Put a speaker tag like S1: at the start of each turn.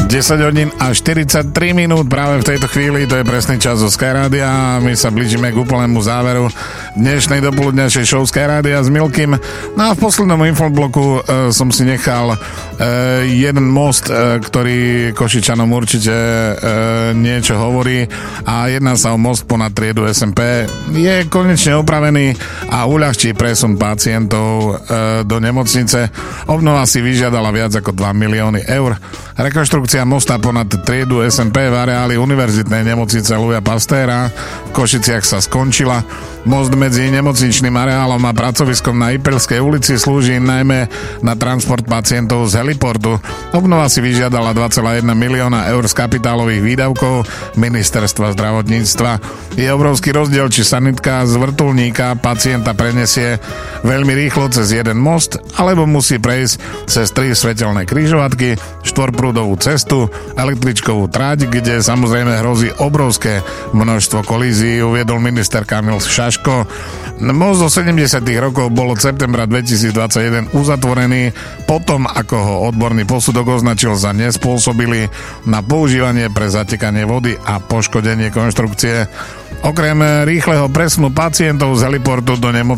S1: 10 hodín a 43 minút práve v tejto chvíli, to je presný čas zo Skyrádia a my sa blížime k úplnému záveru dnešnej dopoludňajšej show Skyrádia s Milkym. No a v poslednom infobloku som si nechal jeden most, ktorý Košičanom určite niečo hovorí a jedná sa o most ponad triedu SMP. Je konečne opravený a uľahčí presun pacientov do nemocnice. Obnova si vyžiadala viac ako 2 milióny eur. Rekonštrukcia mosta ponad triedu SMP v areáli Univerzitnej nemocnice Louisa Pastéra v Košiciach sa skončila. Most medzi nemocničným areálom a pracoviskom na Ipelskej ulici slúži najmä na transport pacientov z heliportu. Obnova si vyžiadala 2,1 milióna eur z kapitálových výdavkov Ministerstva zdravotníctva. Je obrovský rozdiel, či sanitka z vrtuľníka pacienta prenesie veľmi rýchlo cez jeden most, alebo musí prejsť cez 3 svetelné križovatky, 4-prúdovú cestu, električkovú trať, kde samozrejme hrozí obrovské množstvo kolízií, uviedol minister Kamil Šaško. Most zo 70. rokov bol od septembra 2021 uzatvorený potom, ako ho odborný posudok označil za nespôsobilý na používanie pre zatekanie vody a poškodenie konštrukcie. Okrem rýchleho presunu pacientov z heliportu do nemocnice